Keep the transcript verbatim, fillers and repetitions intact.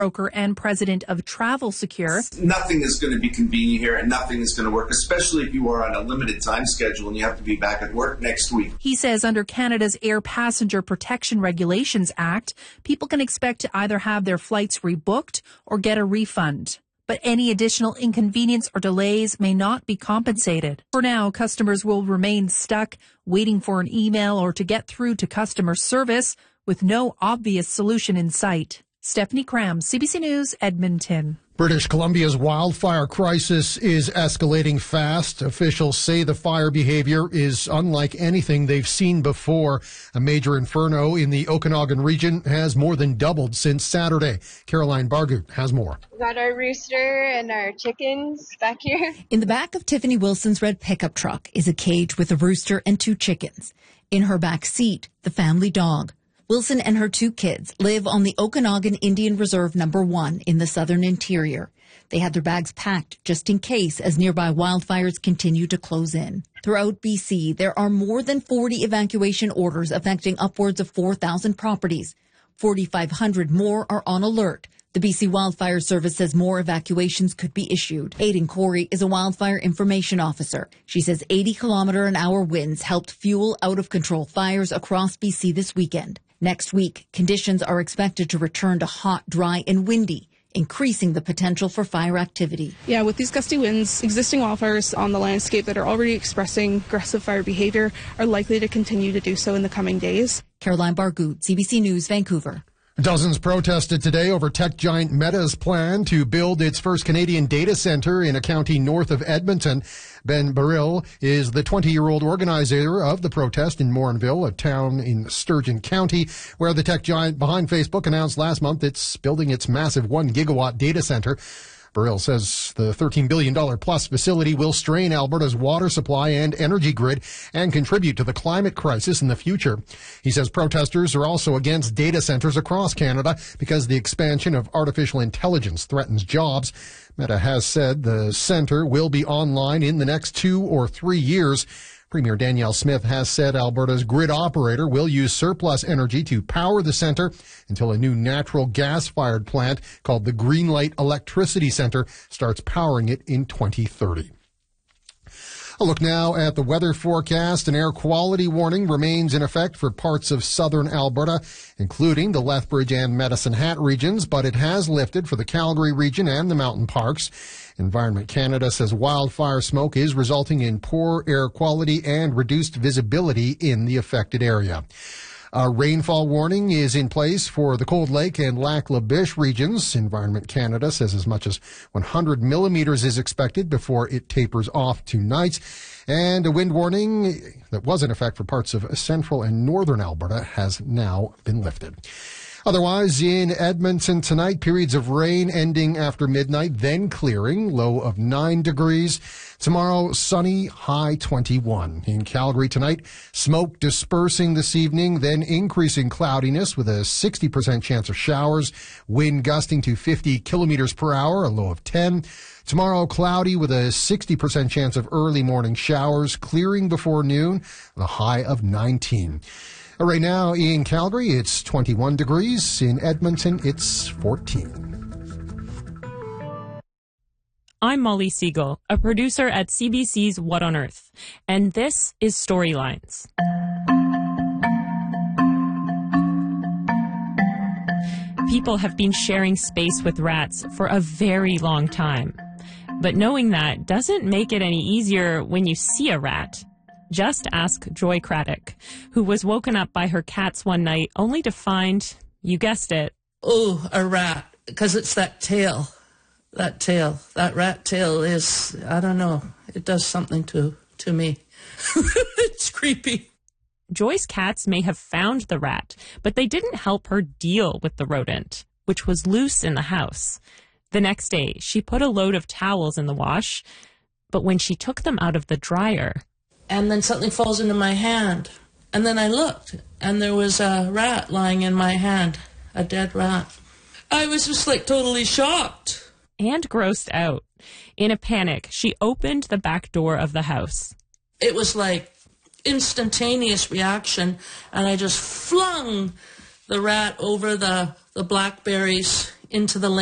broker and president of Travel Secure. Nothing is going to be convenient here and nothing is going to work, especially if you are on a limited time schedule and you have to be back at work next week. He says under Canada's Air Passenger Protection Regulations Act, people can expect to either have their flights rebooked or get a refund. But any additional inconvenience or delays may not be compensated. For now, customers will remain stuck waiting for an email or to get through to customer service with no obvious solution in sight. Stephanie Cram, C B C News, Edmonton. British Columbia's wildfire crisis is escalating fast. Officials say the fire behavior is unlike anything they've seen before. A major inferno in the Okanagan region has more than doubled since Saturday. Caroline Bargut has more. We got our rooster and our chickens back here. In the back of Tiffany Wilson's red pickup truck is a cage with a rooster and two chickens. In her back seat, the family dog. Wilson and her two kids live on the Okanagan Indian Reserve number one in the southern interior. They had their bags packed just in case as nearby wildfires continue to close in. Throughout B C, there are more than forty evacuation orders affecting upwards of four thousand properties. forty-five hundred more are on alert. The B C Wildfire Service says more evacuations could be issued. Aidan Corey is a wildfire information officer. She says eighty kilometre an hour winds helped fuel out-of-control fires across B C this weekend. Next week, conditions are expected to return to hot, dry, and windy, increasing the potential for fire activity. Yeah, with these gusty winds, existing wildfires on the landscape that are already expressing aggressive fire behavior are likely to continue to do so in the coming days. Caroline Bargut, C B C News, Vancouver. Dozens protested today over tech giant Meta's plan to build its first Canadian data center in a county north of Edmonton. Ben Baril is the twenty-year-old organizer of the protest in Morinville, a town in Sturgeon County, where the tech giant behind Facebook announced last month it's building its massive one gigawatt data center. Burrell says the thirteen billion dollars plus facility will strain Alberta's water supply and energy grid and contribute to the climate crisis in the future. He says protesters are also against data centers across Canada because the expansion of artificial intelligence threatens jobs. Meta has said the center will be online in the next two or three years. Premier Danielle Smith has said Alberta's grid operator will use surplus energy to power the centre until a new natural gas-fired plant called the Greenlight Electricity Centre starts powering it in twenty thirty. A look now at the weather forecast. An air quality warning remains in effect for parts of southern Alberta, including the Lethbridge and Medicine Hat regions, but it has lifted for the Calgary region and the mountain parks. Environment Canada says wildfire smoke is resulting in poor air quality and reduced visibility in the affected area. A rainfall warning is in place for the Cold Lake and Lac La Biche regions. Environment Canada says as much as one hundred millimeters is expected before it tapers off tonight. And a wind warning that was in effect for parts of central and northern Alberta has now been lifted. Otherwise, in Edmonton tonight, periods of rain ending after midnight, then clearing, low of nine degrees. Tomorrow, sunny, high twenty-one. In Calgary tonight, smoke dispersing this evening, then increasing cloudiness with a sixty percent chance of showers, wind gusting to fifty kilometers per hour, a low of ten. Tomorrow, cloudy with a sixty percent chance of early morning showers, clearing before noon, a high of nineteen. Right now in Calgary, it's twenty-one degrees. In Edmonton, it's fourteen. I'm Molly Siegel, a producer at C B C's What on Earth, and this is Storylines. People have been sharing space with rats for a very long time. But knowing that doesn't make it any easier when you see a rat. Just ask Joy Craddock, who was woken up by her cats one night only to find, you guessed it, oh, a rat, because it's that tail. That tail, that rat tail is, I don't know, it does something to, to me. It's creepy. Joy's cats may have found the rat, but they didn't help her deal with the rodent, which was loose in the house. The next day, she put a load of towels in the wash, but when she took them out of the dryer... And then something falls into my hand. And then I looked, and there was a rat lying in my hand, a dead rat. I was just like totally shocked. And grossed out. In a panic, she opened the back door of the house. It was like instantaneous reaction, and I just flung the rat over the, the blackberries into the